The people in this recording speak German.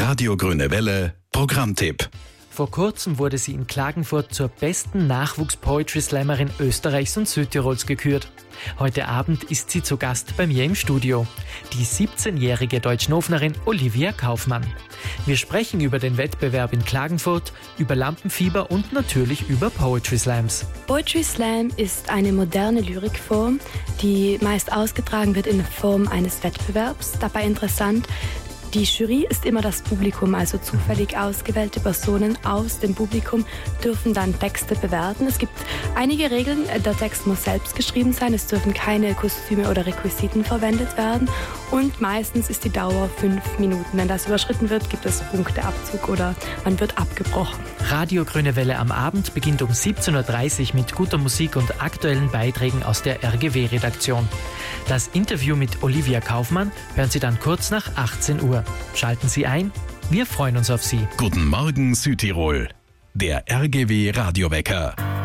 Radio Grüne Welle Programmtipp. Vor kurzem wurde sie in Klagenfurt zur besten Nachwuchs-Poetry-Slammerin Österreichs und Südtirols gekürt. Heute Abend ist sie zu Gast bei mir im Studio. Die 17-jährige Deutschnofnerin Olivia Kaufmann. Wir sprechen über den Wettbewerb in Klagenfurt, über Lampenfieber und natürlich über Poetry Slams. Poetry Slam ist eine moderne Lyrikform, die meist ausgetragen wird in Form eines Wettbewerbs. Dabei interessant: die Jury ist immer das Publikum, also zufällig ausgewählte Personen aus dem Publikum dürfen dann Texte bewerten. Es gibt einige Regeln. Der Text muss selbst geschrieben sein, es dürfen keine Kostüme oder Requisiten verwendet werden und meistens ist die Dauer 5 Minuten. Wenn das überschritten wird, gibt es Punkteabzug oder man wird abgebrochen. Radio Grüne Welle am Abend beginnt um 17.30 Uhr mit guter Musik und aktuellen Beiträgen aus der RGW-Redaktion. Das Interview mit Olivia Kaufmann hören Sie dann kurz nach 18 Uhr. Schalten Sie ein, wir freuen uns auf Sie. Guten Morgen Südtirol, der RGW Radiowecker.